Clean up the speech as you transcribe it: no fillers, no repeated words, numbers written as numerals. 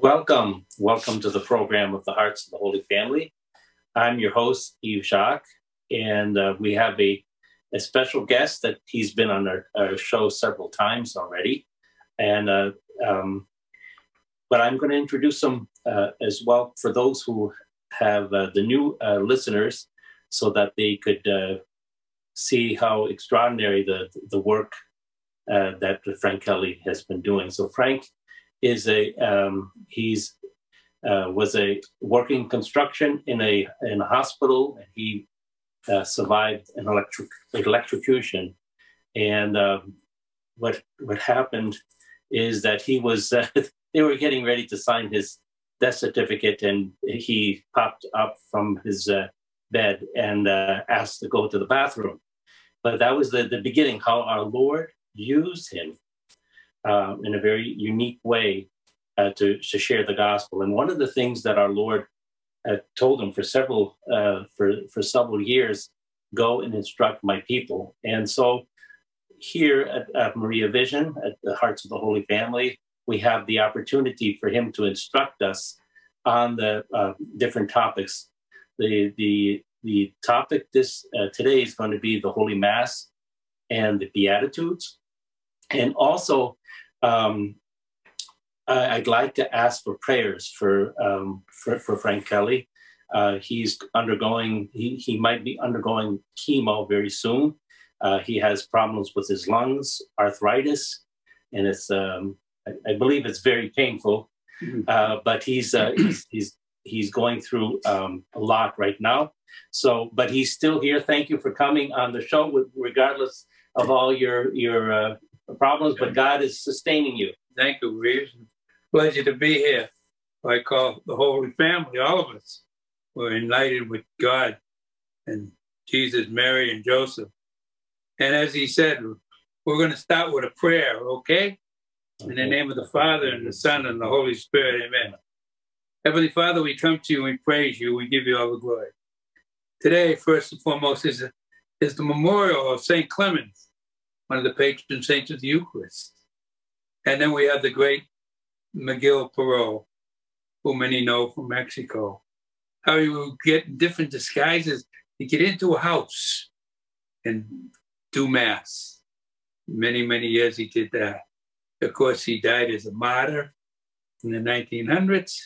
Welcome to the program of the Hearts of the Holy Family. I'm your host, Yves Jacques, and we have a special guest that he's been on our show several times already. And but I'm going to introduce him as well for those who have the new listeners, so that they could see how extraordinary the work that Frank Kelly has been doing. So Frank is was a working construction in a hospital. He survived an electrocution, and what happened is that he was they were getting ready to sign his death certificate, and he popped up from his bed and asked to go to the bathroom. But that was the beginning, how our Lord used him in a very unique way to share the gospel. And one of the things that our Lord told him for several years, go and instruct my people. And so here at Maria Vision, at the Hearts of the Holy Family, we have the opportunity for him to instruct us on the different topics. The topic today is going to be the Holy Mass and the Beatitudes. And also, I'd like to ask for prayers for Frank Kelly. He's undergoing, he might be undergoing chemo very soon. He has problems with his lungs, arthritis, and it's I believe it's very painful. But he's going through a lot right now. So, but he's still here. Thank you for coming on the show, regardless of all your problems. But God is sustaining you. Thank you, Reeves. Pleasure to be here. I call the Holy Family, all of us. We're united with God and Jesus, Mary, and Joseph. And as he said, we're going to start with a prayer, okay? In the name of the Father, and the Son, and the Holy Spirit, amen. Heavenly Father, we come to you, we praise you, we give you all the glory. Today, first and foremost, is the memorial of St. Clement, one of the patron saints of the Eucharist. And then we have the great Miguel Perot, who many know from Mexico. How he would get in different disguises to get into a house and do Mass. Many, many years he did that. Of course, he died as a martyr in the 1900s.